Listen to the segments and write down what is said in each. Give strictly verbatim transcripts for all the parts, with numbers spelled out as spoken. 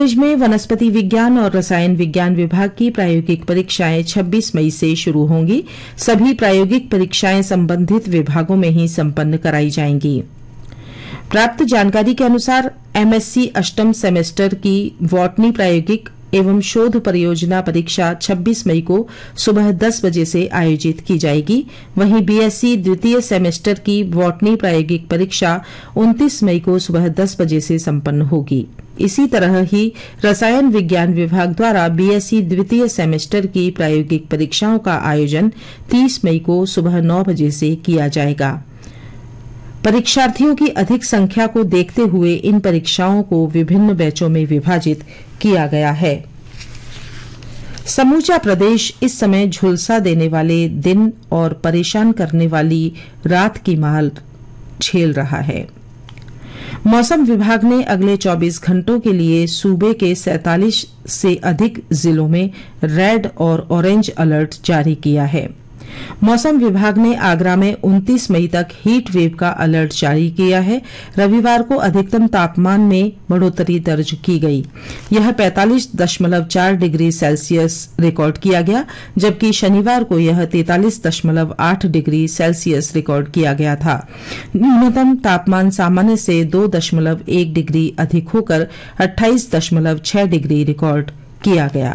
College में वनस्पति विज्ञान और रसायन विज्ञान विभाग की प्रायोगिक परीक्षाएं छब्बीस मई से शुरू होंगी। सभी प्रायोगिक परीक्षाएं संबंधित विभागों में ही संपन्न कराई जाएंगी। प्राप्त जानकारी के अनुसार एमएससी अष्टम सेमेस्टर की बॉटनी प्रायोगिक एवं शोध परियोजना परीक्षा छब्बीस मई को सुबह दस बजे से आयोजित की जाएगी। वहीं बीएससी द्वितीय सेमेस्टर की बॉटनी प्रायोगिक परीक्षा उनतीस मई को सुबह दस बजे से संपन्न होगी। इसी तरह ही रसायन विज्ञान विभाग द्वारा बीएससी द्वितीय सेमेस्टर की प्रायोगिक परीक्षाओं का आयोजन तीस मई को सुबह नौ बजे से किया जाएगा। परीक्षार्थियों की अधिक संख्या को देखते हुए इन परीक्षाओं को विभिन्न बैचों में विभाजित किया गया है। समूचा प्रदेश इस समय झुलसा देने वाले दिन और परेशान करने वाली रात की मार झेल रहा है। मौसम विभाग ने अगले चौबीस घंटों के लिए सूबे के सैंतालीस से अधिक जिलों में रेड और ऑरेंज अलर्ट जारी किया है। मौसम विभाग ने आगरा में उनतीस मई तक हीट वेव का अलर्ट जारी किया है। रविवार को अधिकतम तापमान में बढ़ोतरी दर्ज की गई। यह पैंतालीस दशमलव चार डिग्री सेल्सियस रिकॉर्ड किया गया, जबकि शनिवार को यह तैंतालीस दशमलव आठ डिग्री सेल्सियस रिकॉर्ड किया गया था। न्यूनतम तापमान सामान्य से दो दशमलव एक डिग्री अधिक होकर अट्ठाईस दशमलव छह डिग्री रिकॉर्ड किया गया।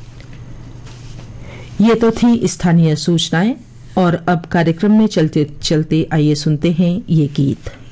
ये तो थी स्थानीय सूचनाएं और अब कार्यक्रम में चलते चलते आइए सुनते हैं ये गीत।